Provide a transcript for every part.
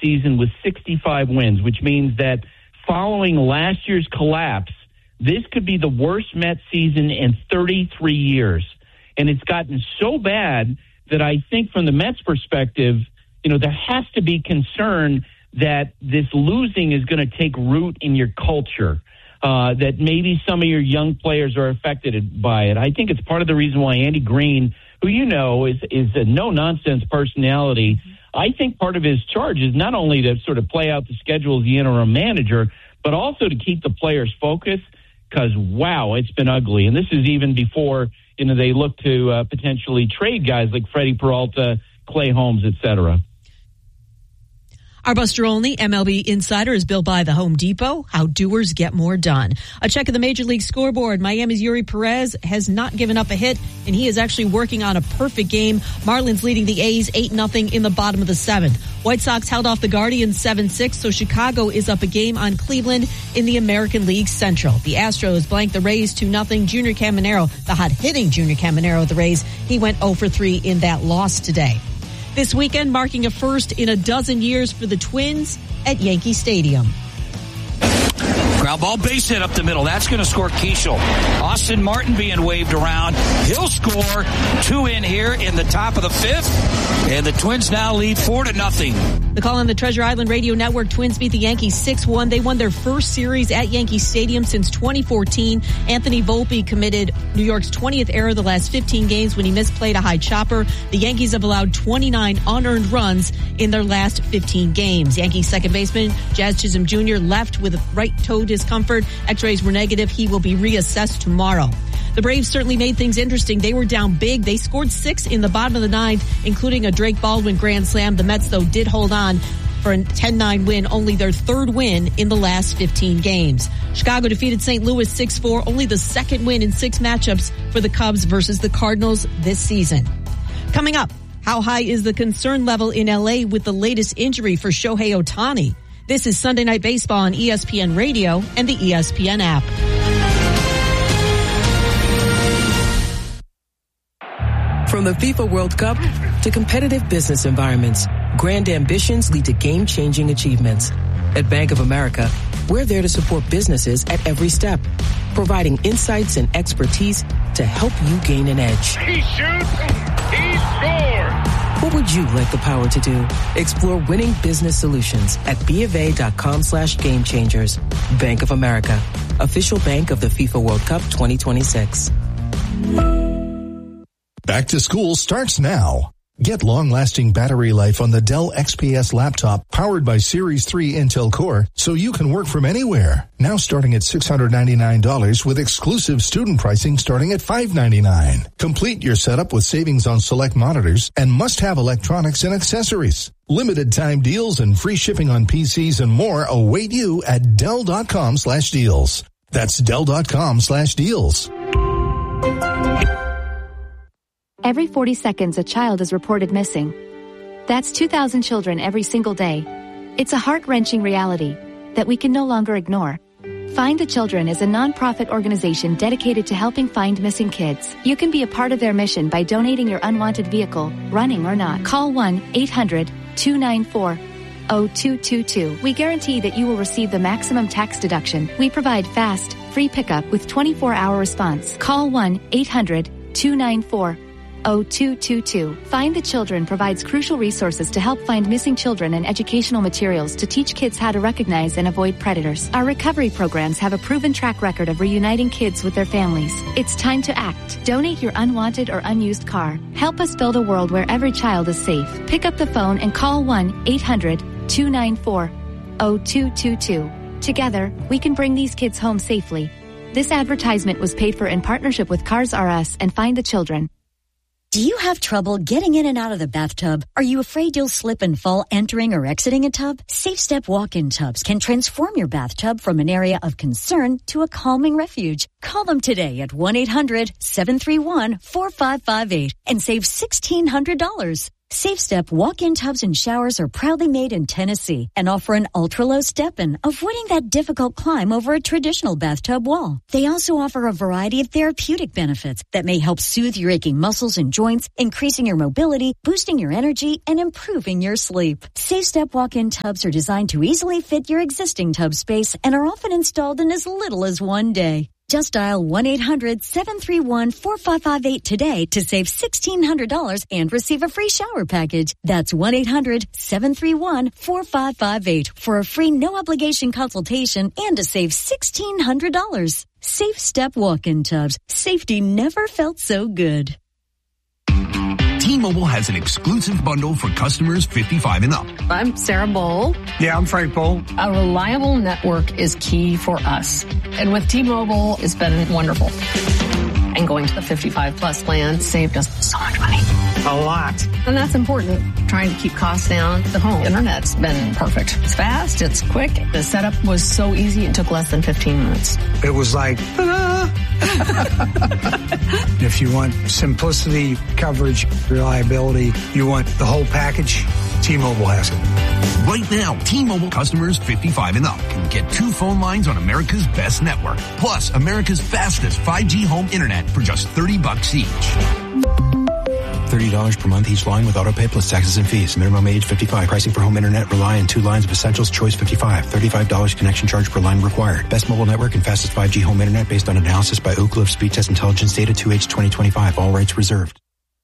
season with 65 wins, which means that following last year's collapse, this could be the worst Mets season in 33 years. And it's gotten so bad that I think from the Mets perspective, there has to be concern that this losing is going to take root in your culture, that maybe some of your young players are affected by it. I think it's part of the reason why Andy Green, who is a no-nonsense personality, I think part of his charge is not only to sort of play out the schedule as the interim manager, but also to keep the players focused because, wow, it's been ugly. And this is even before, they look to potentially trade guys like Freddie Peralta, Clay Holmes, et cetera. Our Buster Olney MLB Insider is built by the Home Depot. How doers get more done. A check of the Major League scoreboard. Miami's Yuri Perez has not given up a hit, and he is actually working on a perfect game. Marlins leading the A's 8-0 in the bottom of the seventh. White Sox held off the Guardians 7-6, so Chicago is up a game on Cleveland in the American League Central. The Astros blanked the Rays 2-0. Junior Caminero, the hot-hitting Junior Caminero of the Rays, he went 0-3 in that loss today. This weekend marking a first in a dozen years for the Twins at Yankee Stadium. Ground ball base hit up the middle. That's going to score Keishel. Austin Martin being waved around. He'll score 2 in here in the top of the 5th. And the Twins now lead 4-0. The call on the Treasure Island Radio Network. Twins beat the Yankees 6-1. They won their first series at Yankee Stadium since 2014. Anthony Volpe committed New York's 20th error the last 15 games when he misplayed a high chopper. The Yankees have allowed 29 unearned runs in their last 15 games. Yankees second baseman Jazz Chisholm Jr. left with a right toe discomfort. X-rays were negative. He will be reassessed tomorrow. The Braves certainly made things interesting. They were down big. They scored 6 in the bottom of the 9th, including a Drake Baldwin grand slam. The Mets, though, did hold on for a 10-9 win, only their third win in the last 15 games. Chicago defeated St. Louis 6-4, only the second win in 6 matchups for the Cubs versus the Cardinals this season. Coming up, how high is the concern level in L.A. with the latest injury for Shohei Ohtani? This is Sunday Night Baseball on ESPN Radio and the ESPN app. From the FIFA World Cup to competitive business environments, grand ambitions lead to game-changing achievements. At Bank of America, we're there to support businesses at every step, providing insights and expertise to help you gain an edge. He shoots, he scores! What would you like the power to do? Explore winning business solutions at BofA.com/gamechangers. Bank of America, official bank of the FIFA World Cup 2026. Back to school starts now. Get long-lasting battery life on the Dell XPS laptop powered by Series 3 Intel Core so you can work from anywhere. Now starting at $699 with exclusive student pricing starting at $599. Complete your setup with savings on select monitors and must-have electronics and accessories. Limited time deals and free shipping on PCs and more await you at Dell.com/deals. That's Dell.com/deals. Every 40 seconds, a child is reported missing. That's 2,000 children every single day. It's a heart-wrenching reality that we can no longer ignore. Find the Children is a non-profit organization dedicated to helping find missing kids. You can be a part of their mission by donating your unwanted vehicle, running or not. Call 1-800-294-0222. We guarantee that you will receive the maximum tax deduction. We provide fast, free pickup with 24-hour response. Call 1-800-294-0222. Find the Children provides crucial resources to help find missing children and educational materials to teach kids how to recognize and avoid predators. Our recovery programs have a proven track record of reuniting kids with their families. It's time to act. Donate your unwanted or unused car. Help us build a world where every child is safe. Pick up the phone and call 1-800-294-0222. Together, we can bring these kids home safely. This advertisement was paid for in partnership with Cars R Us and Find the Children. Do you have trouble getting in and out of the bathtub? Are you afraid you'll slip and fall entering or exiting a tub? Safe Step walk-in tubs can transform your bathtub from an area of concern to a calming refuge. Call them today at 1-800-731-4558 and save $1,600. SafeStep walk-in tubs and showers are proudly made in Tennessee and offer an ultra-low step-in, avoiding that difficult climb over a traditional bathtub wall. They also offer a variety of therapeutic benefits that may help soothe your aching muscles and joints, increasing your mobility, boosting your energy, and improving your sleep. SafeStep walk-in tubs are designed to easily fit your existing tub space and are often installed in as little as one day. Just dial 1-800-731-4558 today to save $1,600 and receive a free shower package. That's 1-800-731-4558 for a free no-obligation consultation and to save $1,600. SafeStep walk-in tubs. Safety never felt so good. T-Mobile has an exclusive bundle for customers 55 and up. I'm Sarah Bowl. Yeah, I'm Frank Bowl. A reliable network is key for us. And with T-Mobile, it's been wonderful. And going to the 55 plus plan saved us so much money. A lot. And that's important. Trying to keep costs down. The home internet's been perfect. It's fast. It's quick. The setup was so easy. It took less than 15 minutes. It was like, ta-da! If you want simplicity, coverage, reliability, you want the whole package, T-Mobile has it. Right now, T-Mobile customers 55 and up can get 2 phone lines on America's best network, plus America's fastest 5G home internet for just $30 each. $30 per month each line with autopay plus taxes and fees. Minimum age 55. Pricing for home internet rely on 2 lines of Essentials Choice 55. $35 connection charge per line required. Best mobile network and fastest 5G home internet based on analysis by Oak Cliff Speed Test Intelligence data 2H 2025. All rights reserved.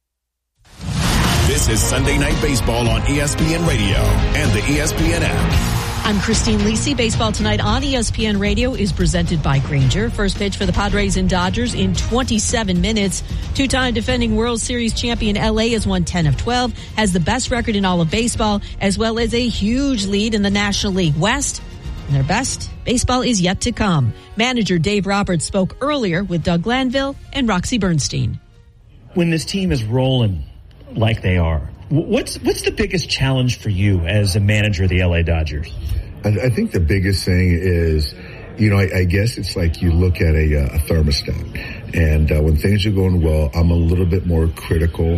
This is Sunday Night Baseball on ESPN Radio and the ESPN app. I'm Christine Lisi. Baseball tonight on ESPN Radio is presented by Grainger. First pitch for the Padres and Dodgers in 27 minutes. 2-time defending World Series champion LA has won 10 of 12, has the best record in all of baseball, as well as a huge lead in the National League West. And their best baseball is yet to come. Manager Dave Roberts spoke earlier with Doug Glanville and Roxy Bernstein. When this team is rolling like they are, what's the biggest challenge for you as a manager of the LA Dodgers? I think the biggest thing is, I guess it's like you look at a thermostat, and when things are going well, I'm a little bit more critical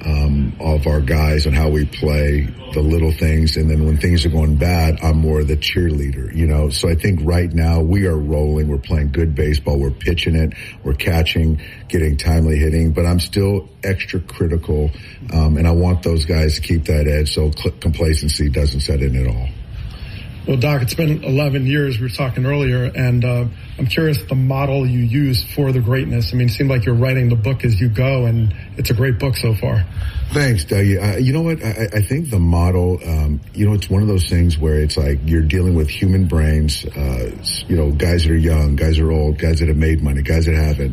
of our guys and how we play, the little things, and then when things are going bad, I'm more the cheerleader, So I think right now we are rolling, we're playing good baseball, we're pitching it, we're catching, getting timely hitting, but I'm still extra critical, and I want those guys to keep that edge so complacency doesn't set in at all. Well, Doc, it's been 11 years, we were talking earlier, and I'm curious the model you use for the greatness. I mean, it seemed like you're writing the book as you go, and it's a great book so far. Thanks, Doug. You know what? I think the model, it's one of those things where it's like you're dealing with human brains, guys that are young, guys that are old, guys that have made money, guys that haven't,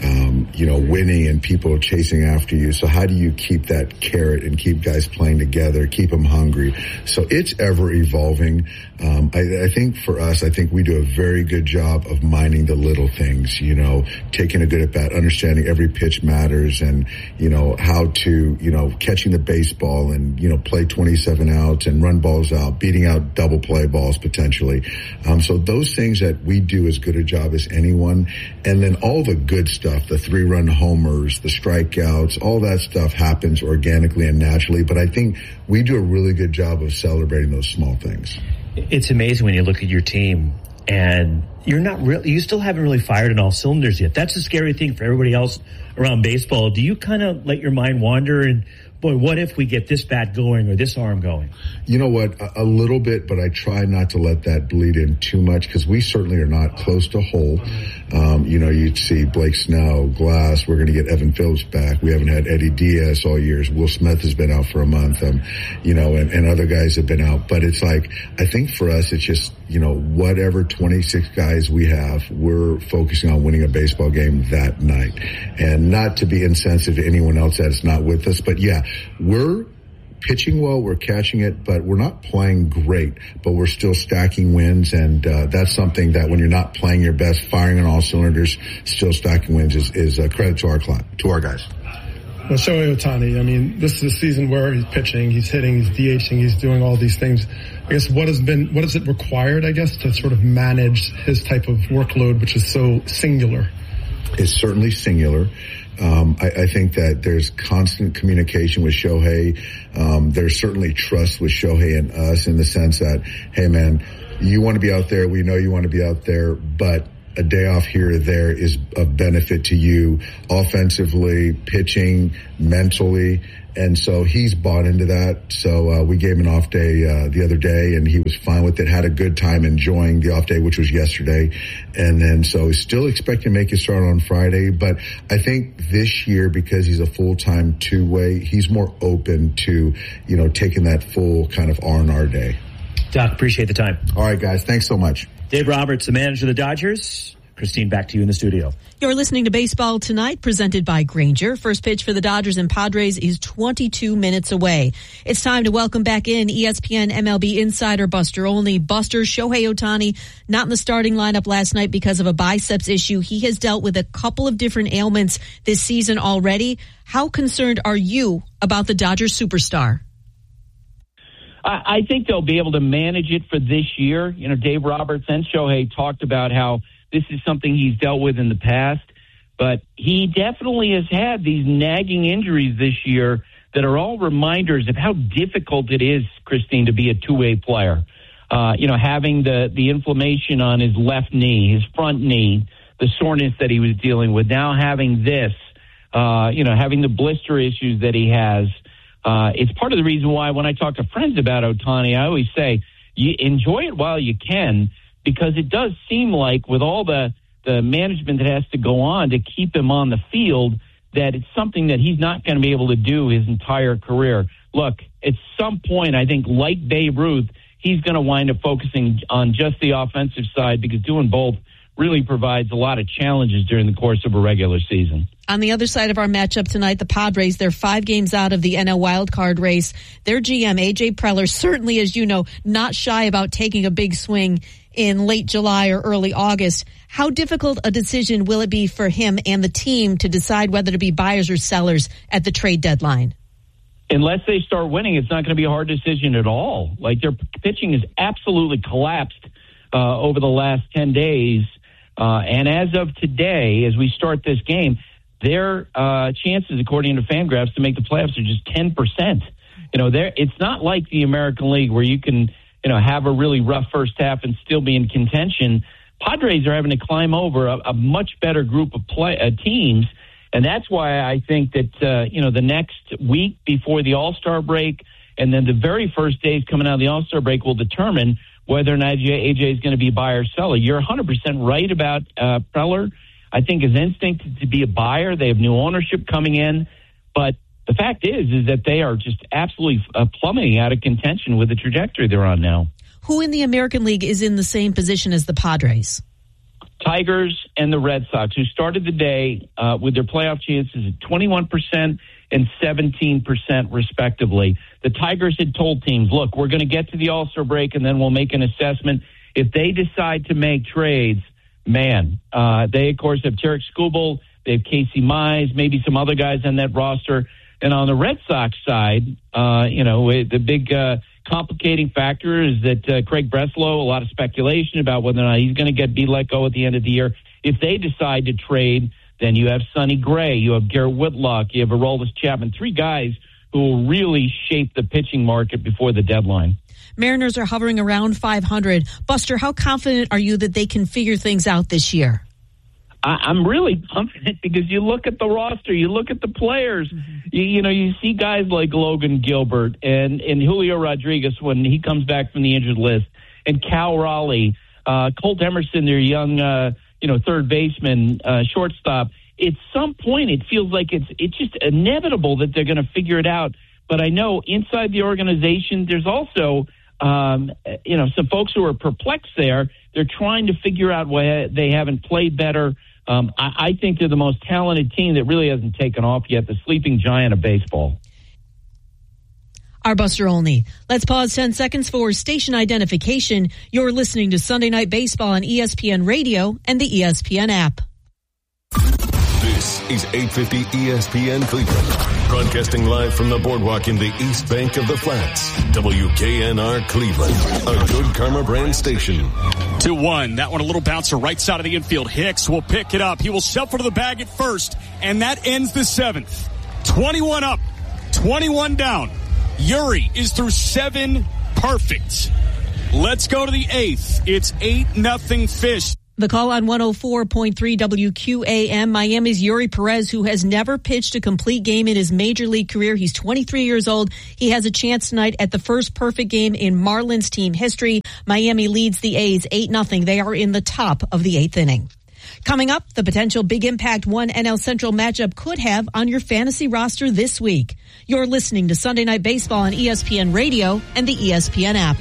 winning and people chasing after you. So how do you keep that carrot and keep guys playing together, keep them hungry? So it's ever evolving. I think for us, we do a very good job of minding the little things, taking a good at bat, understanding every pitch matters and, how to, catching the baseball and, play 27 outs and run balls out, beating out double play balls potentially. So those things that we do as good a job as anyone. And then all the good stuff, the 3-run homers, the strikeouts, all that stuff happens organically and naturally. But I think we do a really good job of celebrating those small things. It's amazing when you look at your team and you still haven't really fired on all cylinders yet. That's a scary thing for everybody else around baseball. Do you kind of let your mind wander and, boy, what if we get this bat going or this arm going? You know what? A little bit, but I try not to let that bleed in too much because we certainly are not close to whole. You'd see Blake Snell, Glass. We're going to get Evan Phillips back. We haven't had Eddie Diaz all years. Will Smith has been out for a month, and other guys have been out. But it's like, I think for us, it's just, whatever 26 guys we have, we're focusing on winning a baseball game that night. And not to be insensitive to anyone else that's not with us, but yeah, we're pitching well, we're catching it, but we're not playing great, but we're still stacking wins, and that's something that when you're not playing your best, firing on all cylinders, still stacking wins is a credit to our guys. Well, Shohei Ohtani, I mean, this is a season where he's pitching, he's hitting, he's DHing, he's doing all these things. I guess what has it required, to sort of manage his type of workload, which is so singular? It's certainly singular. I think that there's constant communication with Shohei. There's certainly trust with Shohei and us in the sense that, hey, man, you want to be out there. We know you want to be out there, but a day off here or there is of benefit to you offensively, pitching, mentally. And so he's bought into that. So we gave him an off day the other day, and he was fine with it, had a good time enjoying the off day, which was yesterday. And then so he's still expecting to make his start on Friday. But I think this year, because he's a full-time two-way, he's more open to, taking that full kind of R&R day. Doc, appreciate the time. All right, guys. Thanks so much. Dave Roberts, the manager of the Dodgers. Christine, back to you in the studio. You're listening to Baseball Tonight, presented by Grainger. First pitch for the Dodgers and Padres is 22 minutes away. It's time to welcome back in ESPN MLB insider Buster Olney. Buster, Shohei Ohtani, not in the starting lineup last night because of a biceps issue. He has dealt with a couple of different ailments this season already. How concerned are you about the Dodgers superstar? I think they'll be able to manage it for this year. Dave Roberts and Shohei talked about how this is something he's dealt with in the past, but he definitely has had these nagging injuries this year that are all reminders of how difficult it is, Christine, to be a two-way player. Having the inflammation on his left knee, his front knee, the soreness that he was dealing with, now having this, having the blister issues that he has. It's part of the reason why when I talk to friends about Ohtani, I always say, you enjoy it while you can, because it does seem like with all the management that has to go on to keep him on the field, that it's something that he's not going to be able to do his entire career. Look, at some point, I think like Babe Ruth, he's going to wind up focusing on just the offensive side, because doing both really provides a lot of challenges during the course of a regular season. On the other side of our matchup tonight, the Padres, they're 5 games out of the NL wildcard race. Their GM, A.J. Preller, certainly, as you know, not shy about taking a big swing in late July or early August. How difficult a decision will it be for him and the team to decide whether to be buyers or sellers at the trade deadline? Unless they start winning, it's not going to be a hard decision at all. Like, their pitching has absolutely collapsed over the last 10 days. And as of today, as we start this game, their chances, according to Fangraphs, to make the playoffs are just 10%. It's not like the American League where you can, have a really rough first half and still be in contention. Padres are having to climb over a much better group of teams, and that's why I think that the next week before the All-Star break, and then the very first days coming out of the All-Star break, will determine whether or not AJ is going to be buyer or seller. You're 100% right about Preller. I think his instinct is to be a buyer. They have new ownership coming in, but the fact is that they are just absolutely plummeting out of contention with the trajectory they're on now. Who in the American League is in the same position as the Padres? Tigers and the Red Sox, who started the day with their playoff chances at 21% and 17% respectively. The Tigers had told teams, look, we're going to get to the All-Star break and then we'll make an assessment. If they decide to make trades, they, of course, have Tarek Skubal, they have Casey Mize, maybe some other guys on that roster. And on the Red Sox side, the big complicating factor is that Craig Breslow, a lot of speculation about whether or not he's going to be let go at the end of the year. If they decide to trade, then you have Sonny Gray, you have Garrett Whitlock, you have Aroldis Chapman, 3 guys who will really shape the pitching market before the deadline. Mariners are hovering around 500. Buster, how confident are you that they can figure things out this year? I'm really confident because you look at the roster, you look at the players, you see guys like Logan Gilbert and Julio Rodriguez when he comes back from the injured list, and Cal Raleigh, Colt Emerson, their young, third baseman, shortstop. At some point, it feels like it's just inevitable that they're going to figure it out. But I know inside the organization, there's also, some folks who are perplexed there. They're trying to figure out why they haven't played better. I think they're the most talented team that really hasn't taken off yet, the sleeping giant of baseball. Our Buster Olney. Let's pause 10 seconds for station identification. You're listening to Sunday Night Baseball on ESPN Radio and the ESPN app. This is 850 ESPN Cleveland. Broadcasting live from the boardwalk in the East Bank of the Flats. WKNR Cleveland, a Good Karma brand station. 2-1. That one a little bouncer right side of the infield. Hicks will pick it up. He will shuffle to the bag at first, and that ends the 7th. 21 up, 21 down. Uri is through 7 perfect. Let's go to the 8th. It's 8-0 Fish. The call on 104.3 WQAM. Miami's Uri Perez, who has never pitched a complete game in his major league career. He's 23 years old. He has a chance tonight at the first perfect game in Marlins team history. Miami leads the A's 8-0. They are in the top of the 8th inning. Coming up, the potential big impact one NL Central matchup could have on your fantasy roster this week. You're listening to Sunday Night Baseball on ESPN Radio and the ESPN app.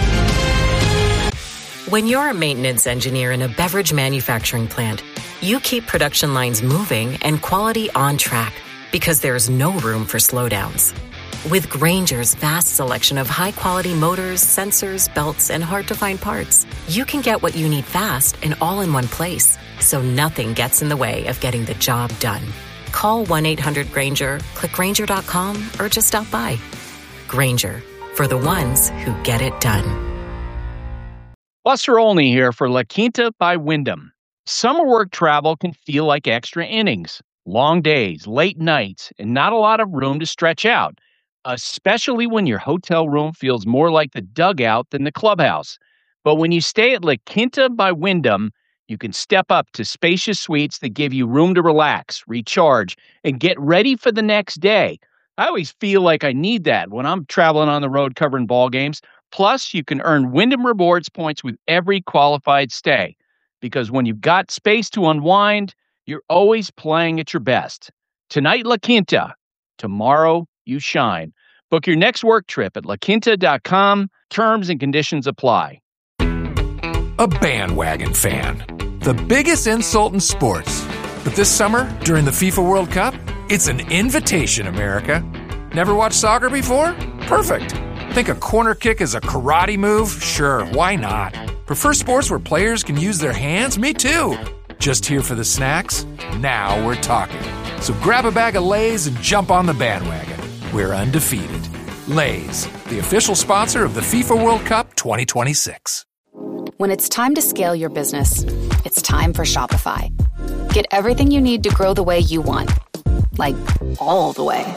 When you're a maintenance engineer in a beverage manufacturing plant, you keep production lines moving and quality on track because there's no room for slowdowns. With Grainger's vast selection of high-quality motors, sensors, belts, and hard-to-find parts, you can get what you need fast and all in one place, so nothing gets in the way of getting the job done. Call 1-800-GRAINGER, click Grainger.com, or just stop by. Grainger, for the ones who get it done. Buster Olney here for La Quinta by Wyndham. Summer work travel can feel like extra innings, long days, late nights, and not a lot of room to stretch out, especially when your hotel room feels more like the dugout than the clubhouse. But when you stay at La Quinta by Wyndham, you can step up to spacious suites that give you room to relax, recharge, and get ready for the next day. I always feel like I need that when I'm traveling on the road covering ball games. Plus, you can earn Wyndham Rewards points with every qualified stay. Because when you've got space to unwind, you're always playing at your best. Tonight, La Quinta. Tomorrow, you shine. Book your next work trip at laquinta.com. Terms and conditions apply. A bandwagon fan. The biggest insult in sports. But this summer, during the FIFA World Cup, it's an invitation, America. Never watched soccer before? Perfect. Think a corner kick is a karate move? Sure, why not? Prefer sports where players can use their hands? Me too. Just here for the snacks? Now we're talking. So grab a bag of Lay's and jump on the bandwagon. We're undefeated. Lay's, the official sponsor of the FIFA World Cup 2026. When it's time to scale your business, it's time for Shopify. Get everything you need to grow the way you want. Like, all the way.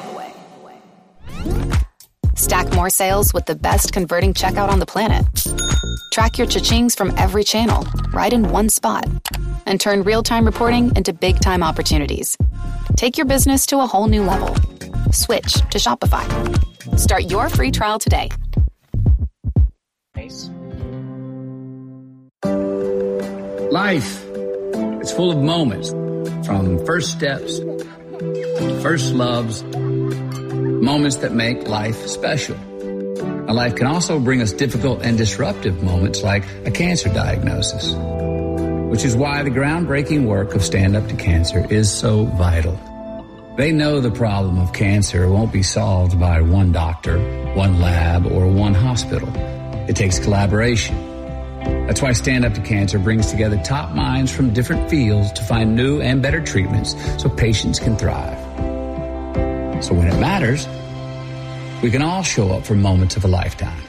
Stack more sales with the best converting checkout on the planet. Track your cha-chings from every channel, right in one spot. And turn real-time reporting into big-time opportunities. Take your business to a whole new level. Switch to Shopify. Start your free trial today. Life, it's full of moments. From first steps, first loves, moments that make life special. Now, life can also bring us difficult and disruptive moments like a cancer diagnosis, which is why the groundbreaking work of Stand Up to Cancer is so vital. They know the problem of cancer won't be solved by one doctor, one lab, or one hospital. It takes collaboration. That's why Stand Up to Cancer brings together top minds from different fields to find new and better treatments so patients can thrive. So when it matters, we can all show up for moments of a lifetime.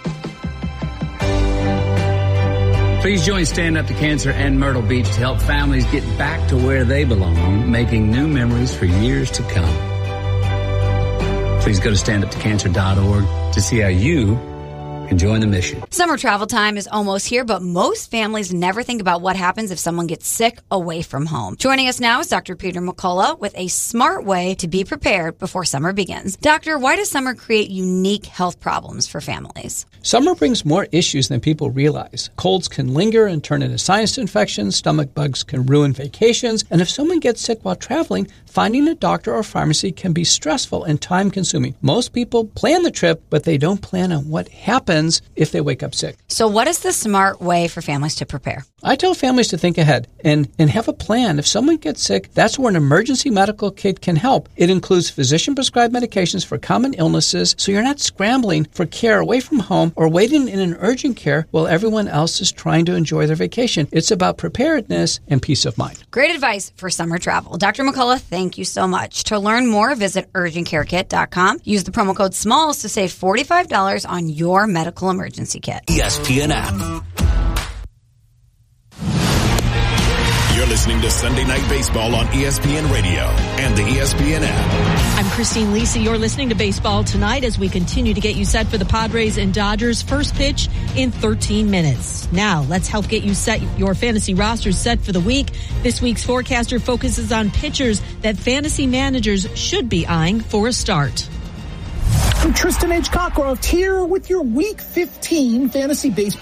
Please join Stand Up to Cancer and Myrtle Beach to help families get back to where they belong, making new memories for years to come. Please go to standuptocancer.org to see how you can join the mission. Summer travel time is almost here, but most families never think about what happens if someone gets sick away from home. Joining us now is Dr. Peter McCullough with a smart way to be prepared before summer begins. Doctor, why does summer create unique health problems for families? Summer brings more issues than people realize. Colds can linger and turn into sinus infections, stomach bugs can ruin vacations, and if someone gets sick while traveling, finding a doctor or pharmacy can be stressful and time-consuming. Most people plan the trip, but they don't plan on what happens happens if they wake up sick. So what is the smart way for families to prepare? I tell families to think ahead and have a plan. If someone gets sick, that's where an emergency medical kit can help. It includes physician-prescribed medications for common illnesses, so you're not scrambling for care away from home or waiting in an urgent care while everyone else is trying to enjoy their vacation. It's about preparedness and peace of mind. Great advice for summer travel. Dr. McCullough, thank you so much. To learn more, visit urgentcarekit.com. Use the promo code SMALLS to save $45 on your medical emergency kit. ESPN app. You're listening to Sunday Night Baseball on ESPN Radio and the ESPN app. I'm Christine Lisa. You're listening to Baseball Tonight as we continue to get you set for the Padres and Dodgers first pitch in 13 minutes. Now, let's help get you set, your fantasy rosters set for the week. This week's forecaster focuses on pitchers that fantasy managers should be eyeing for a start. I'm Tristan H. Cockcroft here with your Week 15 Fantasy Baseball